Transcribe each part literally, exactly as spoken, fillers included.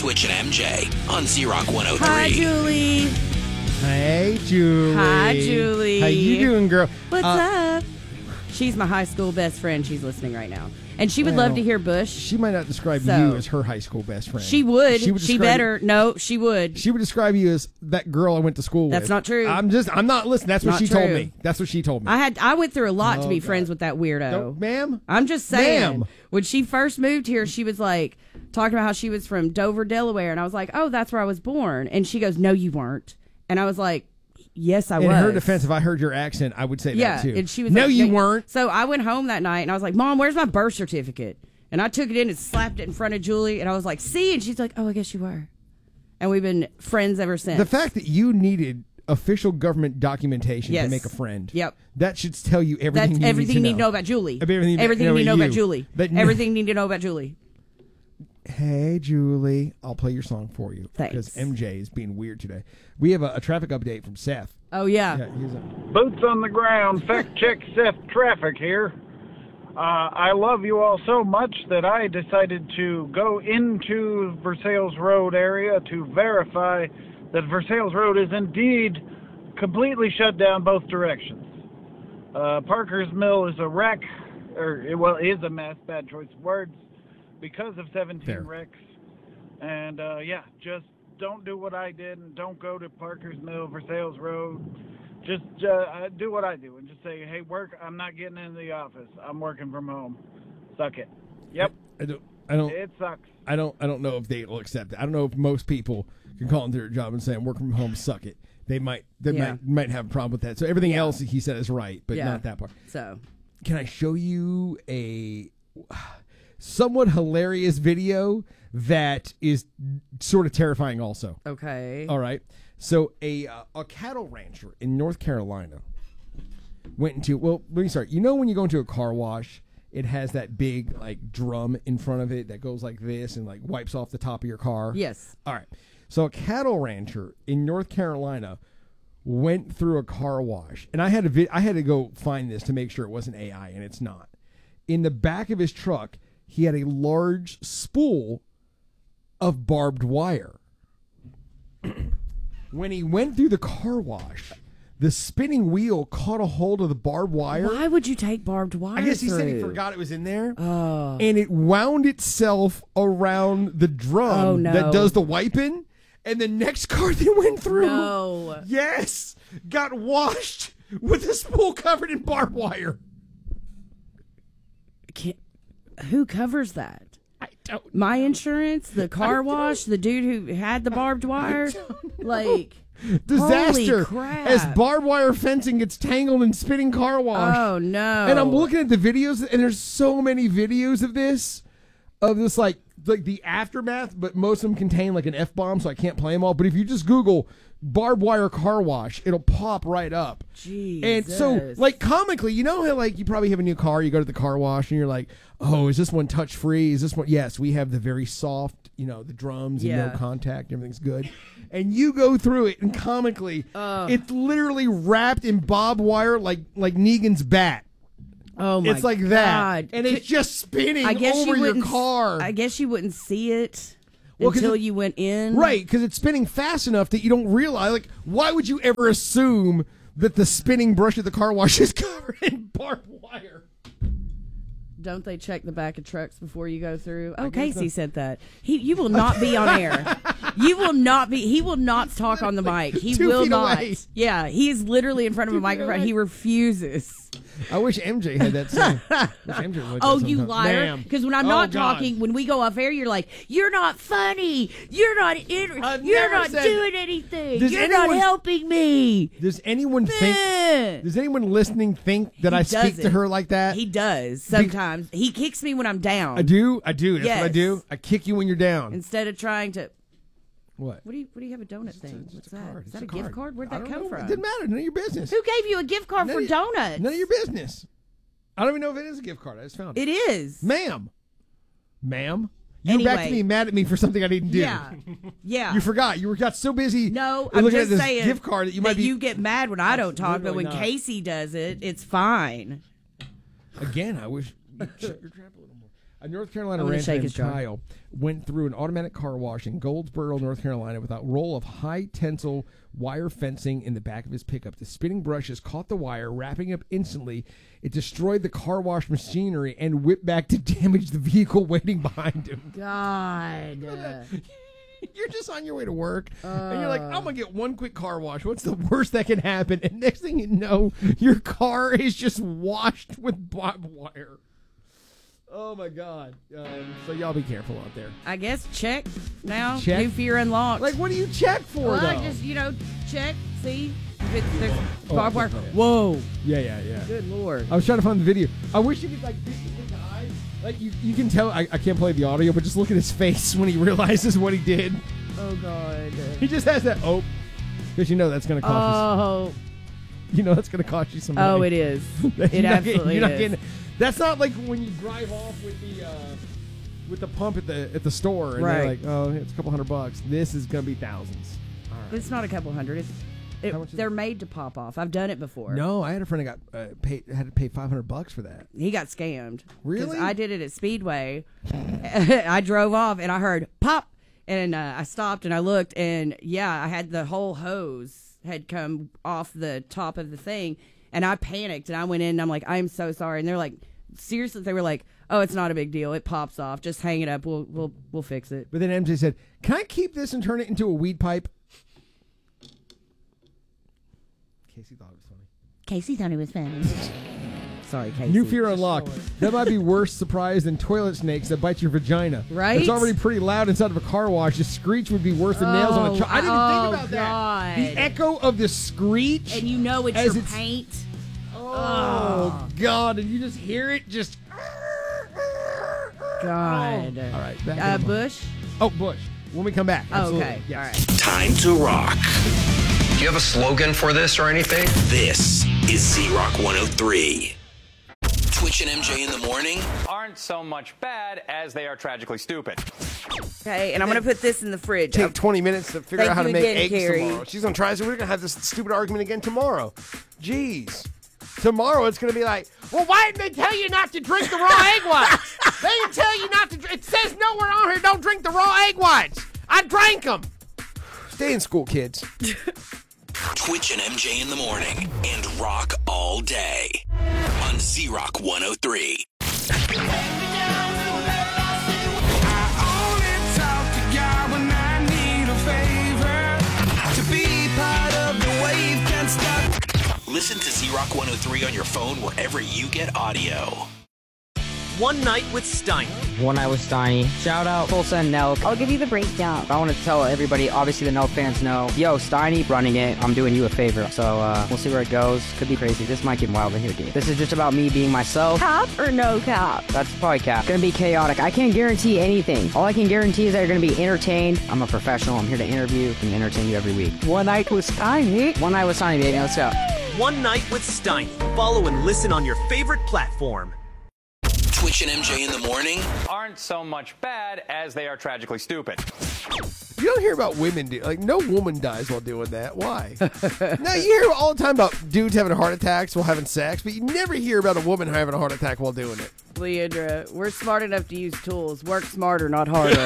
Twitch and M J on Z-Rock one oh three. Hi, Julie. Hey, Julie. Hi, Julie. How you doing, girl? What's uh, up? She's my high school best friend. She's listening right now. And she would well, love to hear Bush. She might not describe So, you as her high school best friend. She would. She, would she better. No, she would. She would describe you as that girl I went to school with. That's not true. I'm just, I'm not listening. That's what Not she told true. me. That's what she told me. I had. I went through a lot Oh, to be God. friends with that weirdo. Don't- ma'am? I'm just saying. Ma'am. When she first moved here, she was like talking about how she was from Dover, Delaware, and I was like, "Oh, that's where I was born." And she goes, "No, you weren't." And I was like, "Yes, I In was." her defense, if I heard your accent, I would say Yeah, that too. and she was no, like, you "No, weren't. So I went home that night and I was like, "Mom, where's my birth certificate?" And I took it in and slapped it in front of Julie, and I was like, "See?" And she's like, "Oh, I guess you were." And we've been friends ever since. The fact that you needed official government documentation Yes. to make a friend. Yep. That should tell you everything That's you everything need you to need to know about Julie. Everything you everything know you need to know about about you. Julie. But- everything you need to know about Julie. Hey, Julie. I'll play your song for you. Thanks. Because M J is being weird today. We have a, a traffic update from Seth. Oh, yeah. Yeah, he's a, Boots on the ground, fact check Seth Traffic here. Uh, I love you all so much that I decided to go into Versailles Road area to verify that Versailles Road is indeed completely shut down both directions. Uh, Parker's Mill is a wreck, or well, is a mess, bad choice of words, because of seventeen Fair. wrecks. And uh, yeah, just don't do what I did and don't go to Parker's Mill, Versailles Road. Just uh, do what I do and just say, hey, work, I'm not getting into the office. I'm working from home. Suck it. Yep. I don't. I don't. It sucks. I don't. I don't know if they will accept it. I don't know if most people can call into their job and say, "I'm working from home. Suck it." They might. They Yeah. might might have a problem with that. So everything else he said is right, but Yeah. not that part. So, Can I show you a somewhat hilarious video that is sort of terrifying? Also, okay. all right. So a uh, a cattle rancher in North Carolina went into, well, let me start. You know when you go into a car wash, it has that big like drum in front of it that goes like this and like wipes off the top of your car? Yes. All right. So a cattle rancher in North Carolina went through a car wash, and I had to vi- I had to go find this to make sure it wasn't A I, and it's not. In the back of his truck, he had a large spool of barbed wire. When he went through the car wash, the spinning wheel caught a hold of the barbed wire. Why would you take barbed wire I guess he said he through? forgot it was in there. Oh. And it wound itself around the drum Oh, no. that does the wiping. And the next car that went through, No. yes, got washed with a spool covered in barbed wire. Can't, who covers that? I don't My insurance, the car wash, the dude who had the barbed wire, like Disaster Holy crap. as barbed wire fencing gets tangled in spinning car wash. oh no! And I'm looking at the videos, and there's so many videos of this, of this like like the aftermath, but most of them contain like an F bomb, so I can't play them all. But if you just Google barbed wire car wash, it'll pop right up. Jesus. And so, like comically, you know how like you probably have a new car, you go to the car wash, and you're like, oh, is this one touch free? Is this one? Yes, we have the very soft, you know, the drums and Yeah. no contact, everything's good. And you go through it, and comically, Ugh. it's literally wrapped in barbed wire like like Negan's bat. oh my It's like that, God. and it's just spinning I guess over you your wouldn't. car. I guess you wouldn't see it Well, 'cause until it- you went in. Right, because it's spinning fast enough that you don't realize. Like, why would you ever assume that the spinning brush at the car wash is covered in barbed wire? Don't they check the back of trucks before you go through? Oh, guess Casey so. said that. He, you will not be on air. You will not be. He will not talk on the mic. He Two will feet not. away. Yeah, he's literally in front of a Two feet microphone. away. He refuses. I wish M J had that same. Wish M J would like Oh, that you sometimes. liar! Ma'am. Because when I'm Oh, not God. talking, when we go off air, you're like, "You're not funny. You're not. In, I've you're never not said- doing anything. Does You're not anyone- helping me." Does anyone think? Eh. Does anyone listening think that He I speak to doesn't. her like that? He does sometimes. He kicks me when I'm down. I do. I do. That's what I Yes. do. I kick you when you're down. Instead of trying to. What? What do you? What do you have a donut thing? It's What's a that? card. Is It's that a, gift card? Where'd I that don't come know. from? It didn't matter. None of your business. Who gave you a gift card None for of- donuts? None of your business. I don't even know if it is a gift card. I just found it. It is. Ma'am. Ma'am. You're back to Anyway. being mad at me for something I didn't do. Yeah. Yeah. You forgot. You were got so busy No, looking I'm at just this saying gift card that you might be. you get mad when I don't talk, but Literally when not. Casey does it, it's fine. Again, I wish you shut your trap a little more. A North Carolina I'm gonna rancher shake named his jar. Kyle went through an automatic car wash in Goldsboro, North Carolina, with a roll of high-tensile wire fencing in the back of his pickup. The spinning brushes caught the wire, wrapping up instantly. It destroyed the car wash machinery and whipped back to damage the vehicle waiting behind him. God. You're just on your way to work, uh, and you're like, I'm going to get one quick car wash. What's the worst that can happen? And next thing you know, your car is just washed with barbed wire. Oh, my God. Um, so y'all be careful out there. I guess check now. Check? New fear unlocked. Like, what do you check for, well, though? I just, you know, check, see if it's there's Oh, barbed wire. okay, okay. Whoa. Yeah, yeah, yeah. Good Lord. I was trying to find the video. I wish you could, like, beat his eye. Like, you, you can tell, I, I can't play the audio, but just look at his face when he realizes what he did. Oh, God. He just has that, oh, because you know that's going to cost Oh. you. You know that's going to cost you some money. Oh, it is. You're It not absolutely getting, you're not is. getting, that's not like when you drive off with the uh, with the pump at the at the store and they're Right. like, oh, it's a couple hundred bucks. This is going to be thousands. All right. It's not a couple hundred. It's, it, How much is they're it? made to pop off. I've done it before. No, I had a friend that got uh, paid had to pay five hundred bucks for that. He got scammed. 'Cause Really? I did it at Speedway. I drove off and I heard pop, and uh, I stopped and I looked, and yeah, I had the whole hose had come off the top of the thing, and I panicked and I went in and I'm like, I'm so sorry, and they're like, seriously, they were like, oh, it's not a big deal, it pops off, just hang it up, we'll we'll we'll fix it. But then M J said, "Can I keep this and turn it into a weed pipe?" Casey thought it was funny. Casey thought it was funny. Sorry, Casey. New fear unlocked. That might be worse surprise than toilet snakes that bite your vagina. Right? It's already pretty loud inside of a car wash. The screech would be worse than nails on a Oh, truck. I didn't oh, even think about God. that. The echo of the screech. And you know it's As your it's- paint. oh, God. And you just hear it just. God. Oh. All right. Back Uh, in the- Bush? Oh, Bush. When we come back. Oh, Absolutely. okay. Yes. All right. Time to rock. Do you have a slogan for this or anything? This is Z-Rock one oh three. Twitch and M J in the morning. Aren't so much bad as they are tragically stupid. Okay, and I'm going to put this in the fridge. Take twenty minutes to figure Thank out how you to make again, eggs Carrie. tomorrow. She's gonna try. So we're gonna have this stupid argument again tomorrow. Jeez. Tomorrow it's gonna be like, well, why didn't they tell you not to drink the raw egg whites? They didn't tell you not to. Dr- it says nowhere on here, don't drink the raw egg whites. I drank them. Stay in school, kids. Twitch and M J in the morning and rock all day on Z-Rock one oh three. Listen to Z-Rock one oh three on your phone wherever you get audio. One Night with Steiny. One Night with Steiny. Shout out Tulsa and Nelk. I'll give you the breakdown. I want to tell everybody, obviously the Nelk fans know, yo, Steiny running it. I'm doing you a favor. So uh, we'll see where it goes. Could be crazy. This might get wild in here, dude. This is just about me being myself. Cap or no cap? That's probably cap. Gonna be chaotic. I can't guarantee anything. All I can guarantee is that you're gonna be entertained. I'm a professional. I'm here to interview and entertain you every week. One Night with Steiny. One Night with Steiny, baby. Let's go. One Night with Steiny. Follow and listen on your favorite platform. Twitch and M J in the morning. Aren't so much bad as they are tragically stupid. You don't hear about women do like no woman dies while doing that. Why? No, you hear all the time about dudes having heart attacks while having sex, but you never hear about a woman having a heart attack while doing it. Leandra, we're smart enough to use tools. Work smarter, not harder.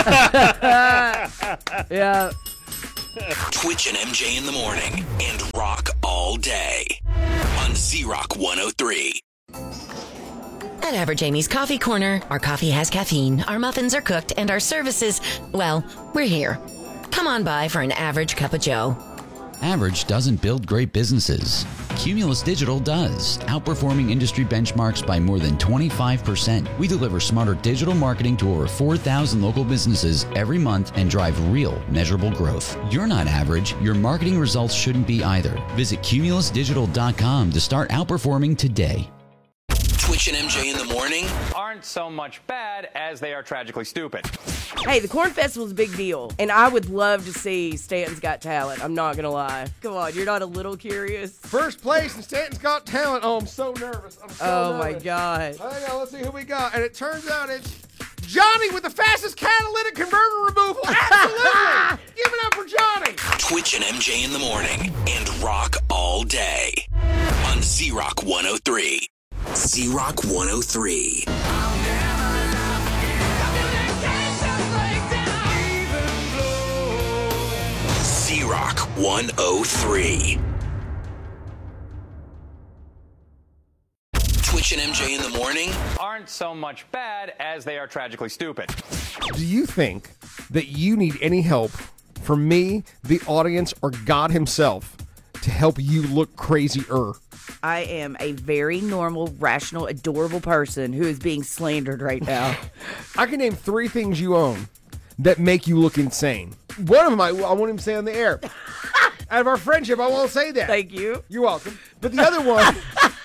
Yeah. Twitch and M J in the morning and rock all day on Z-Rock one oh three. At Average Amy's Coffee Corner, our coffee has caffeine, our muffins are cooked, and our services, well, we're here. Come on by for an average cup of joe. Average doesn't build great businesses. Cumulus Digital does, outperforming industry benchmarks by more than twenty-five percent. We deliver smarter digital marketing to over four thousand local businesses every month and drive real, measurable growth. You're not average. Your marketing results shouldn't be either. Visit cumulus digital dot com to start outperforming today. Twitch and M J in the morning. Aren't so much bad as they are tragically stupid. Hey, the Corn Festival's a big deal, and I would love to see Stanton's Got Talent. I'm not gonna lie. Come on, you're not a little curious? First place in Stanton's Got Talent. Oh, I'm so nervous. I'm so Oh nervous. my God. Hang on, let's see who we got. And it turns out it's Johnny with the fastest catalytic converter removal. Absolutely. Give it up for Johnny. Twitch and M J in the morning and rock all day on Z-Rock one oh three. Z-Rock one oh three. one oh three. Twitch and M J in the morning aren't so much bad as they are tragically stupid. Do you think that you need any help from me, the audience, or God himself to help you look crazier? I am a very normal, rational, adorable person who is being slandered right now. I can name three things you own that make you look insane. One of them I, I won't even say on the air. Out of our friendship, I won't say that. Thank you. You're welcome. But the other one,